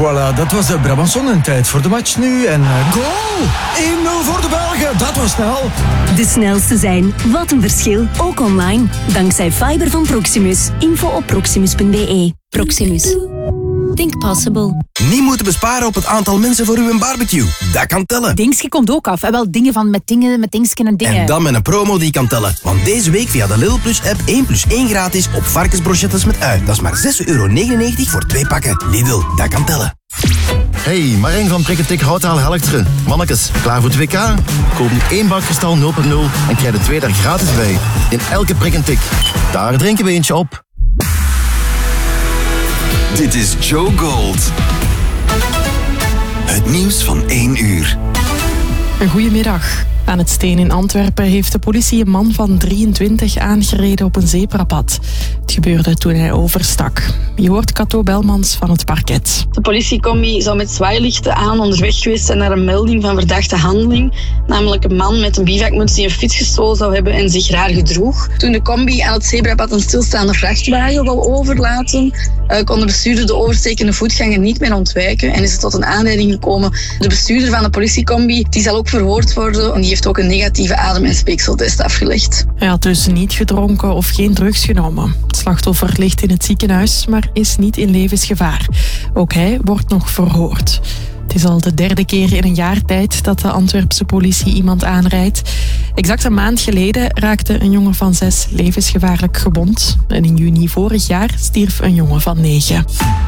Voilà, dat was de Brabançon en tijd voor de match nu. En goal! 1-0 voor de Belgen, dat was snel. De snelste zijn. Wat een verschil. Ook online. Dankzij fiber van Proximus. Info op proximus.be. Proximus. Think possible. Niet moeten besparen op het aantal mensen voor uw barbecue. Dat kan tellen. Dingsje komt ook af. Wel dingen van met dingsken en dingen. En dan met een promo die kan tellen. Want deze week via de Lidl Plus app 1 plus 1 gratis op varkensbrochettes met ui. Dat is maar €6,99 voor 2 pakken. Lidl, dat kan tellen. Hey, Marijn van Prikketik Houtaal Helkteren. Mannekes, klaar voor het WK? Koop nu 1 bak Kristal 0.0 en krijg de 2 daar gratis bij. In elke Prikketik. Daar drinken we eentje op. Dit is Joe Gold. Het nieuws van 1 uur. Een goedemiddag. Aan het Steen in Antwerpen heeft de politie een man van 23 aangereden op een zebrapad. Het gebeurde toen hij overstak. Je hoort Cato Belmans van het parket. De politiecombi zou met zwaailichten aan onderweg geweest zijn naar een melding van verdachte handeling. Namelijk een man met een bivakmuts die een fiets gestolen zou hebben en zich raar gedroeg. Toen de combi aan het zebrapad een stilstaande vrachtwagen wou overlaten, kon de bestuurder de overstekende voetganger niet meer ontwijken en is het tot een aanrijding gekomen. De bestuurder van de politiecombi die zal ook verhoord worden en die heeft ook een negatieve adem- en speekseltest afgelegd. Hij had dus niet gedronken of geen drugs genomen. Het slachtoffer ligt in het ziekenhuis, maar is niet in levensgevaar. Ook hij wordt nog verhoord. Het is al de 3e keer in een jaar tijd dat de Antwerpse politie iemand aanrijdt. Exact een maand geleden raakte een jongen van 6 levensgevaarlijk gewond. En in juni vorig jaar stierf een jongen van 9.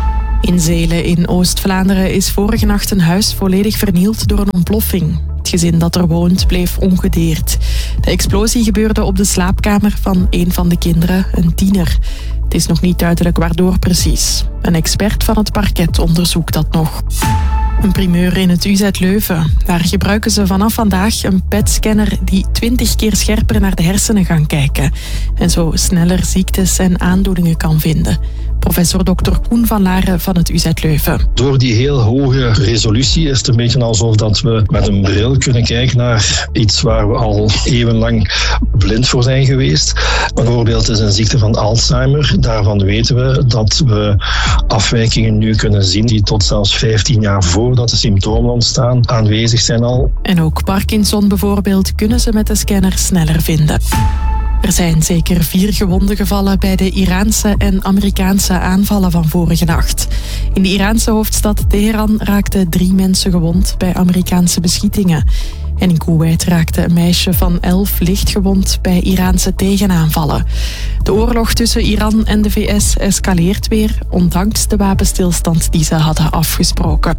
In Zelen in Oost-Vlaanderen is vorige nacht een huis volledig vernield door een ontploffing. Het gezin dat er woont bleef ongedeerd. De explosie gebeurde op de slaapkamer van een van de kinderen, een tiener. Het is nog niet duidelijk waardoor precies. Een expert van het parket onderzoekt dat nog. Een primeur in het UZ Leuven. Daar gebruiken ze vanaf vandaag een PET-scanner die 20 keer scherper naar de hersenen gaan kijken. En zo sneller ziektes en aandoeningen kan vinden. Professor Dr. Koen van Laren van het UZ Leuven. Door die heel hoge resolutie is het een beetje alsof dat we met een bril kunnen kijken naar iets waar we al eeuwenlang blind voor zijn geweest. Bijvoorbeeld is een ziekte van Alzheimer. Daarvan weten we dat we afwijkingen nu kunnen zien die tot zelfs 15 jaar voordat de symptomen ontstaan aanwezig zijn al. En ook Parkinson bijvoorbeeld kunnen ze met de scanner sneller vinden. Er zijn zeker 4 gewonden gevallen bij de Iraanse en Amerikaanse aanvallen van vorige nacht. In de Iraanse hoofdstad Teheran raakten 3 mensen gewond bij Amerikaanse beschietingen. En in Kuwait raakte een meisje van 11 lichtgewond bij Iraanse tegenaanvallen. De oorlog tussen Iran en de VS escaleert weer, ondanks de wapenstilstand die ze hadden afgesproken.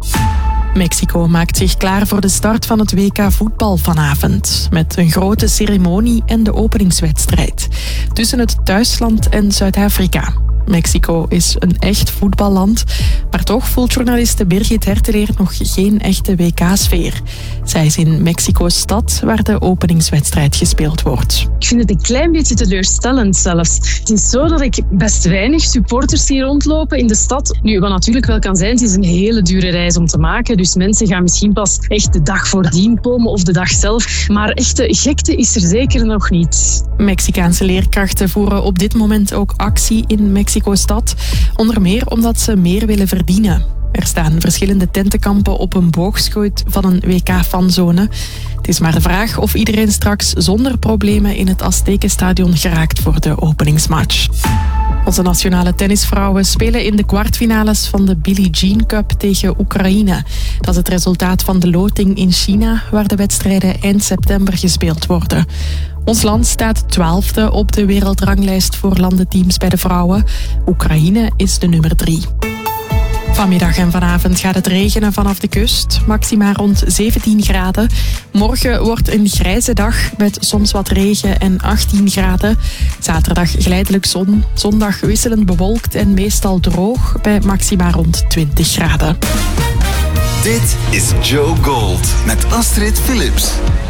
Mexico maakt zich klaar voor de start van het WK voetbal vanavond. Met een grote ceremonie en de openingswedstrijd. Tussen het thuisland en Zuid-Afrika. Mexico is een echt voetballand, maar toch voelt journaliste Birgit Herteleer nog geen echte WK-sfeer. Zij is in Mexico's stad waar de openingswedstrijd gespeeld wordt. Ik vind het een klein beetje teleurstellend zelfs. Het is zo dat ik best weinig supporters hier rondlopen in de stad. Nu, wat natuurlijk wel kan zijn, het is een hele dure reis om te maken, dus mensen gaan misschien pas echt de dag voordien komen of de dag zelf. Maar echte gekte is er zeker nog niet. Mexicaanse leerkrachten voeren op dit moment ook actie in Mexico-stad. Onder meer omdat ze meer willen verdienen. Er staan verschillende tentenkampen op een boogschuit van een WK-fanzone. Het is maar de vraag of iedereen straks zonder problemen in het Aztekenstadion geraakt voor de openingsmatch. Onze nationale tennisvrouwen spelen in de kwartfinales van de Billie Jean Cup tegen Oekraïne. Dat is het resultaat van de loting in China, waar de wedstrijden eind september gespeeld worden. Ons land staat 12e op de wereldranglijst voor landenteams bij de vrouwen. Oekraïne is de nummer 3. Vanmiddag en vanavond gaat het regenen vanaf de kust. Maxima rond 17 graden. Morgen wordt een grijze dag met soms wat regen en 18 graden. Zaterdag geleidelijk zon. Zondag wisselend bewolkt en meestal droog bij maxima rond 20 graden. Dit is Joe Gold met Astrid Philips.